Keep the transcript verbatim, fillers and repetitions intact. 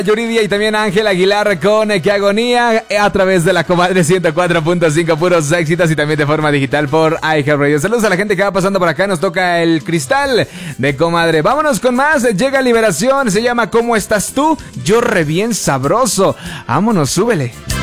Yuridia y también Ángel Aguilar con eh, Qué Agonía a través de la Comadre ciento cuatro punto cinco, puros éxitos y también de forma digital por iHeartRadio. Saludos a la gente que va pasando por acá, nos toca el cristal de Comadre. Vámonos con más, llega Liberación, se llama ¿Cómo estás tú? Yo re bien sabroso. Vámonos, súbele.